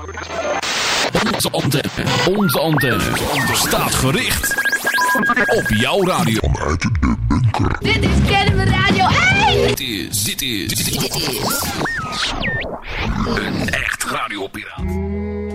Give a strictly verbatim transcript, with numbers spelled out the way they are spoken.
Onze antenne, onze antenne staat gericht op jouw radio. Vanuit de bunker. Dit is Kennemer Radio één! Dit is, dit is, dit is, dit is een echt radiopiraat.